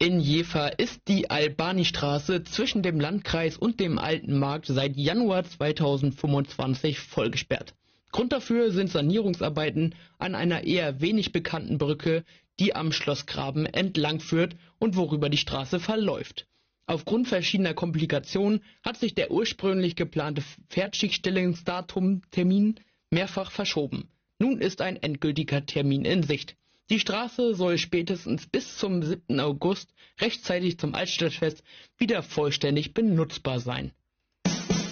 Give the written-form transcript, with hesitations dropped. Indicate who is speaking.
Speaker 1: In Jever ist die Albani-Straße zwischen dem Landkreis und dem Alten Markt seit Januar 2025 vollgesperrt. Grund dafür sind Sanierungsarbeiten an einer eher wenig bekannten Brücke, die am Schlossgraben entlang führt und worüber die Straße verläuft. Aufgrund verschiedener Komplikationen hat sich der ursprünglich geplante Fertigstellungsdatum-Termin mehrfach verschoben. Nun ist ein endgültiger Termin in Sicht. Die Straße soll spätestens bis zum 7. August rechtzeitig zum Altstadtfest wieder vollständig benutzbar sein.